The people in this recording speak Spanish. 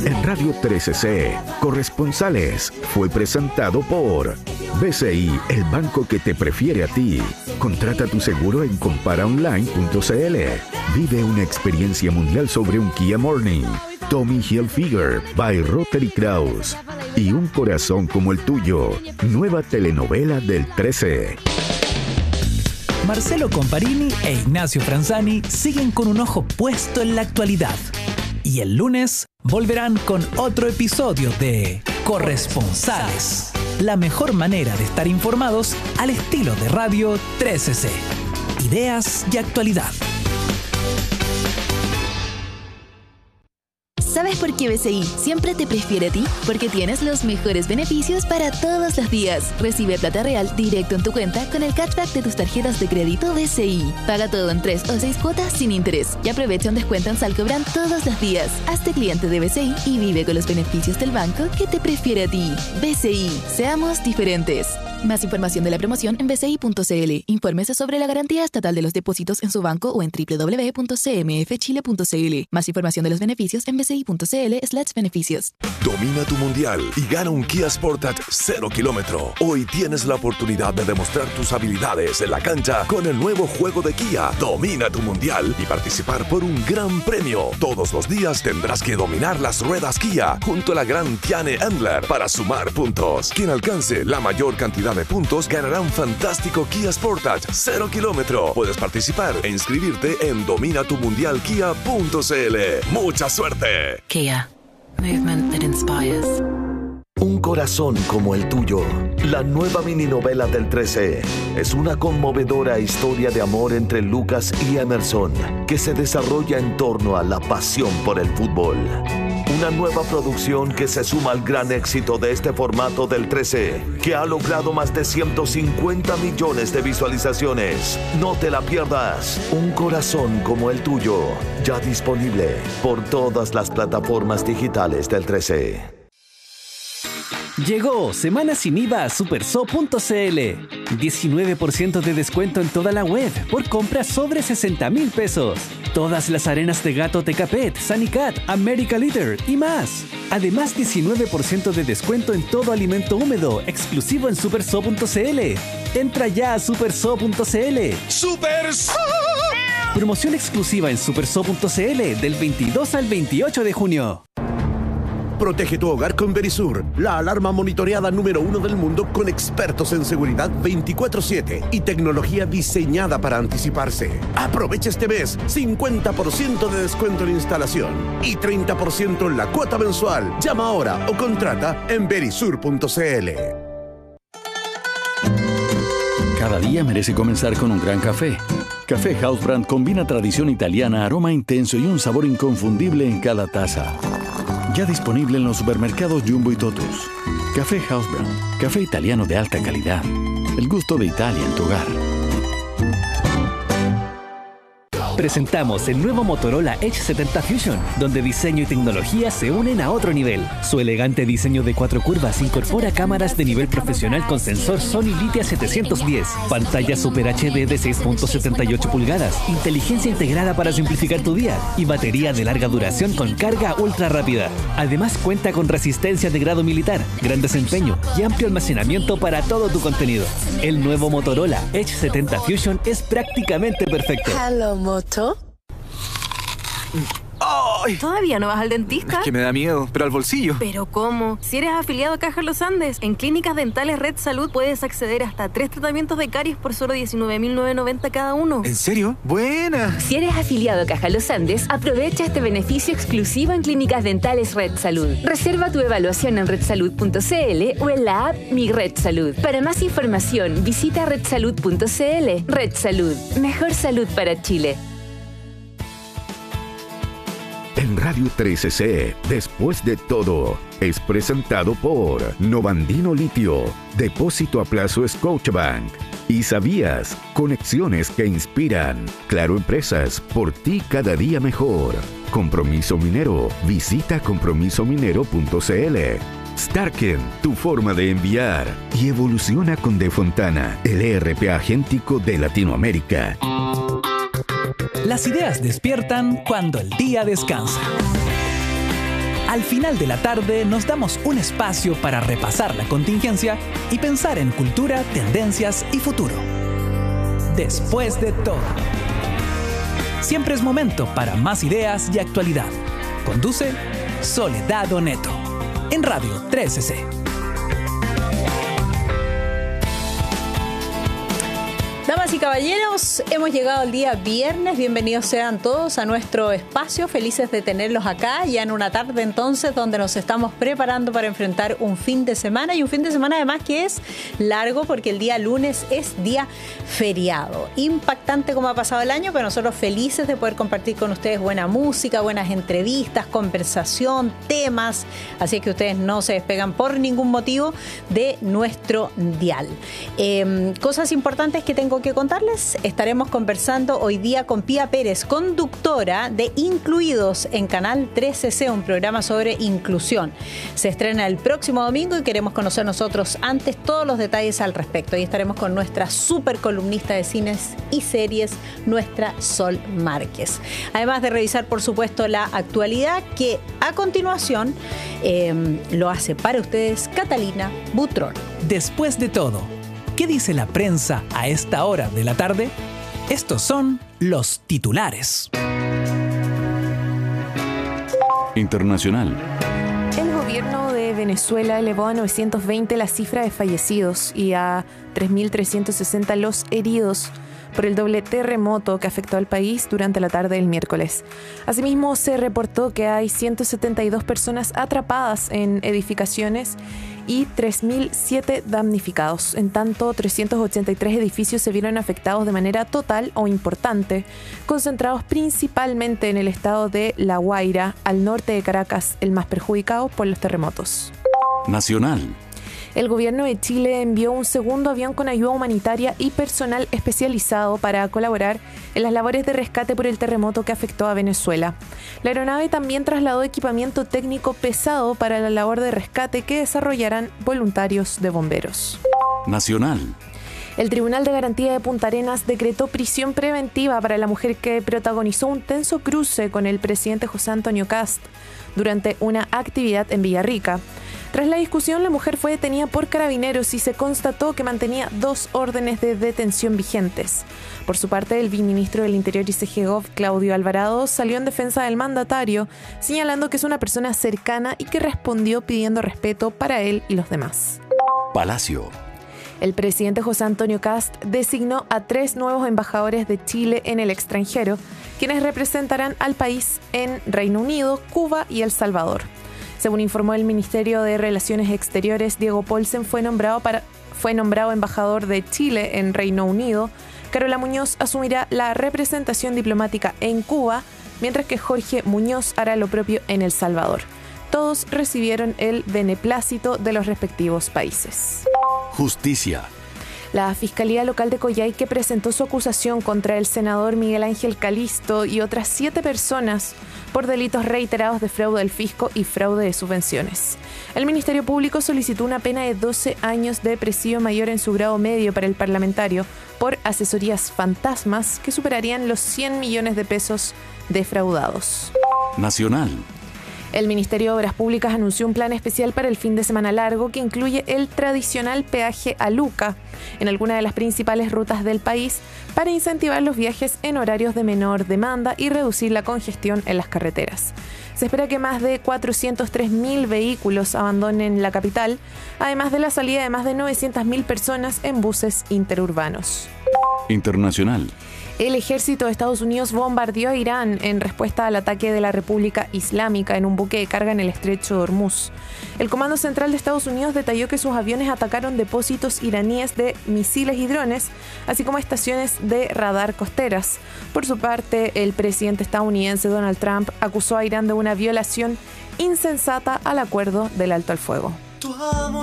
En Radio 13C, Corresponsales fue presentado por BCI, el banco que te prefiere a ti. Contrata tu seguro en comparaonline.cl. Vive una experiencia mundial sobre un Kia Morning. Tommy Hilfiger by Rotary Kraus. Y un corazón como el tuyo. Nueva telenovela del 13. Marcelo Comparini e Ignacio Franzani siguen con un ojo puesto en la actualidad. Y el lunes volverán con otro episodio de Corresponsales. La mejor manera de estar informados al estilo de Radio 13C. Ideas y actualidad. ¿Sabes por qué BCI siempre te prefiere a ti? Porque tienes los mejores beneficios para todos los días. Recibe plata real directo en tu cuenta con el cashback de tus tarjetas de crédito BCI. Paga todo en 3 o 6 cuotas sin interés y aprovecha un descuento en Salcobran todos los días. Hazte cliente de BCI y vive con los beneficios del banco que te prefiere a ti. BCI, seamos diferentes. Más información de la promoción en bci.cl. Infórmese sobre la garantía estatal de los depósitos en su banco o en www.cmfchile.cl. Más información de los beneficios en bci.cl/beneficios. Domina tu mundial y gana un Kia Sportage 0 kilómetro. Hoy tienes la oportunidad de demostrar tus habilidades en la cancha con el nuevo juego de Kia. Domina tu mundial y participar por un gran premio. Todos los días tendrás que dominar las ruedas Kia junto a la gran Tiane Endler para sumar puntos. Quien alcance la mayor cantidad de puntos ganará un fantástico Kia Sportage 0 kilómetro. Puedes participar e inscribirte en dominatumundialkia.cl. ¡Mucha suerte! Kia. Movement that inspires. Un corazón como el tuyo. La nueva mininovela del 13 es una conmovedora historia de amor entre Lucas y Emerson que se desarrolla en torno a la pasión por el fútbol. Una nueva producción que se suma al gran éxito de este formato del 13, que ha logrado más de 150 millones de visualizaciones. No te la pierdas. Un corazón como el tuyo. Ya disponible por todas las plataformas digitales del 13. Llegó Semana Sin IVA a superso.cl. 19% de descuento en toda la web por compras sobre 60,000 pesos. Todas las arenas de gato Tecapet, Sanicat, America Leader y más. Además, 19% de descuento en todo alimento húmedo exclusivo en superso.cl. Entra ya a superso.cl. ¡Superso! Promoción exclusiva en superso.cl del 22 al 28 de junio. Protege tu hogar con Verisur, la alarma monitoreada número 1 del mundo con expertos en seguridad 24/7 y tecnología diseñada para anticiparse. Aprovecha este mes 50% de descuento en instalación y 30% en la cuota mensual. Llama ahora o contrata en verisur.cl. Cada día merece comenzar con un gran café. Café Housebrand combina tradición italiana, aroma intenso y un sabor inconfundible en cada taza. Ya disponible en los supermercados Jumbo y Totus. Café Housebrand, café italiano de alta calidad. El gusto de Italia en tu hogar. Presentamos el nuevo Motorola Edge 70 Fusion, donde diseño y tecnología se unen a otro nivel. Su elegante diseño de 4 curvas incorpora cámaras de nivel profesional con sensor Sony Litia 710, pantalla Super HD de 6.78 pulgadas, inteligencia integrada para simplificar tu día y batería de larga duración con carga ultra rápida. Además cuenta con resistencia de grado militar, gran desempeño y amplio almacenamiento para todo tu contenido. El nuevo Motorola Edge 70 Fusion es prácticamente perfecto. Hello, Moto. ¡Ay! ¿Todavía no vas al dentista? Es que me da miedo, pero al bolsillo. ¿Pero cómo? Si eres afiliado a Caja Los Andes, en Clínicas Dentales Red Salud puedes acceder hasta 3 tratamientos de caries por solo $19,990 cada uno. ¿En serio? ¡Buena! Si eres afiliado a Caja Los Andes, aprovecha este beneficio exclusivo en Clínicas Dentales Red Salud. Reserva tu evaluación en redsalud.cl o en la app Mi Red Salud. Para más información, visita redsalud.cl. Red Salud. Mejor salud para Chile. En Radio 13C, Después de todo, es presentado por Novandino Litio, Depósito a Plazo Scotiabank. Y ¿sabías? Conexiones que inspiran. Claro Empresas, por ti cada día mejor. Compromiso Minero, visita compromisominero.cl. Starken, tu forma de enviar. Y evoluciona con De Fontana, el ERP agéntico de Latinoamérica. Las ideas despiertan cuando el día descansa. Al final de la tarde nos damos un espacio para repasar la contingencia y pensar en cultura, tendencias y futuro. Después de todo. Siempre es momento para más ideas y actualidad. Conduce Soledad Oneto en Radio 13C. Damas y caballeros, hemos llegado al día viernes. Bienvenidos sean todos a nuestro espacio. Felices de tenerlos acá, ya en una tarde entonces donde nos estamos preparando para enfrentar un fin de semana. Y un fin de semana además que es largo porque el día lunes es día feriado. Impactante como ha pasado el año, pero nosotros felices de poder compartir con ustedes buena música, buenas entrevistas, conversación, temas. Así es que ustedes no se despegan por ningún motivo de nuestro dial. Cosas importantes que tengo que contarles. Estaremos conversando hoy día con Pía Pérez, conductora de Incluidos en Canal 13C, un programa sobre inclusión. Se estrena el próximo domingo y queremos conocer nosotros antes todos los detalles al respecto. Y estaremos con nuestra super columnista de cines y series, nuestra Sol Márquez. Además de revisar, por supuesto, la actualidad que a continuación lo hace para ustedes Catalina Butrón. Después de todo, ¿qué dice la prensa a esta hora de la tarde? Estos son los titulares. Internacional. El gobierno de Venezuela elevó a 920 la cifra de fallecidos y a 3.360 los heridos por el doble terremoto que afectó al país durante la tarde del miércoles. Asimismo, se reportó que hay 172 personas atrapadas en edificaciones y 3.007 damnificados. En tanto, 383 edificios se vieron afectados de manera total o importante, concentrados principalmente en el estado de La Guaira, al norte de Caracas, el más perjudicado por los terremotos. Nacional. El gobierno de Chile envió un segundo avión con ayuda humanitaria y personal especializado para colaborar en las labores de rescate por el terremoto que afectó a Venezuela. La aeronave también trasladó equipamiento técnico pesado para la labor de rescate que desarrollarán voluntarios de bomberos. Nacional. El Tribunal de Garantía de Punta Arenas decretó prisión preventiva para la mujer que protagonizó un tenso cruce con el presidente José Antonio Kast durante una actividad en Villarrica. Tras la discusión, la mujer fue detenida por carabineros y se constató que mantenía 2 órdenes de detención vigentes. Por su parte, el viceministro del Interior y CGGOV, Claudio Alvarado, salió en defensa del mandatario, señalando que es una persona cercana y que respondió pidiendo respeto para él y los demás. Palacio. El presidente José Antonio Kast designó a 3 nuevos embajadores de Chile en el extranjero, quienes representarán al país en Reino Unido, Cuba y El Salvador. Según informó el Ministerio de Relaciones Exteriores, Diego Paulsen fue nombrado embajador de Chile en Reino Unido. Carola Muñoz asumirá la representación diplomática en Cuba, mientras que Jorge Muñoz hará lo propio en El Salvador. Todos recibieron el beneplácito de los respectivos países. Justicia. La Fiscalía Local de Coyhaique presentó su acusación contra el senador Miguel Ángel Calisto y otras 7 personas por delitos reiterados de fraude al fisco y fraude de subvenciones. El Ministerio Público solicitó una pena de 12 años de presidio mayor en su grado medio para el parlamentario por asesorías fantasmas que superarían los 100 millones de pesos defraudados. Nacional. El Ministerio de Obras Públicas anunció un plan especial para el fin de semana largo que incluye el tradicional peaje a Luca en alguna de las principales rutas del país para incentivar los viajes en horarios de menor demanda y reducir la congestión en las carreteras. Se espera que más de 403.000 vehículos abandonen la capital, además de la salida de más de 900.000 personas en buses interurbanos. Internacional. El ejército de Estados Unidos bombardeó a Irán en respuesta al ataque de la República Islámica en un buque de carga en el estrecho de Hormuz. El Comando Central de Estados Unidos detalló que sus aviones atacaron depósitos iraníes de misiles y drones, así como estaciones de radar costeras. Por su parte, el presidente estadounidense Donald Trump acusó a Irán de una violación insensata al acuerdo del alto al fuego.